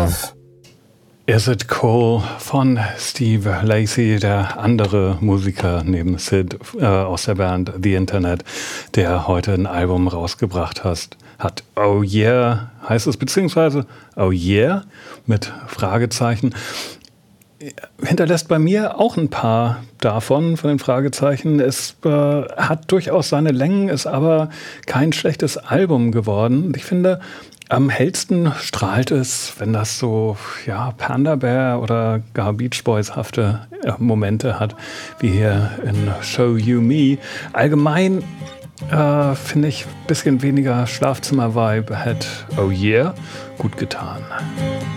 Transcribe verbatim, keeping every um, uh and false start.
Love. Is It Cool von Steve Lacy, der andere Musiker neben Sid äh, aus der Band The Internet, der heute ein Album rausgebracht hast, hat. Oh yeah heißt es, beziehungsweise Oh yeah mit Fragezeichen. Hinterlässt bei mir auch ein paar davon, von den Fragezeichen. Es äh, hat durchaus seine Längen, ist aber kein schlechtes Album geworden. Ich finde, am hellsten strahlt es, wenn das so ja, Panda Bear oder gar Beach Boys-hafte äh, Momente hat, wie hier in Show You Me. Allgemein äh, finde ich, ein bisschen weniger Schlafzimmer-Vibe hätte Oh Yeah gut getan.